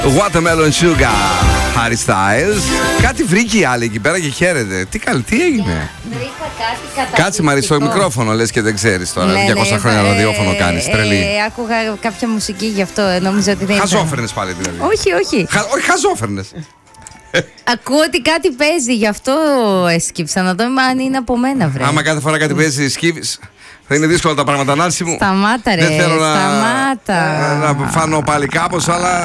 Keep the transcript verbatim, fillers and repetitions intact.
Watermelon Sugar, Harry Styles. Κάτι βρήκε η άλλη εκεί πέρα και χαίρεται. Τι καλή, τι έγινε. Βρήκα κάτι καταπληκτικό. Κάτσε Μαρή στο μικρόφωνο, λες και δεν ξέρεις τώρα. Ναι, διακόσια ναι, χρόνια ε, ραδιόφωνο κάνεις, ε, τρελή. Ε, άκουγα κάποια μουσική γι' αυτό, νόμιζα ότι δεν ήταν. Χαζόφερνες πάλι δηλαδή. Όχι, όχι. Χα, όχι, χαζόφερνες. Ακούω ότι κάτι παίζει, γι' αυτό έσκυψα να δω αν είναι από μένα, βρε. Άμα κάθε φορά κάτι παίζει, σκύβεις, θα είναι δύσκολα τα πράγματα. Νάνση μου. Σταμάτα, ρε. Δεν θέλω να, Σταμάτα. να φάνω πάλι κάπως, αλλά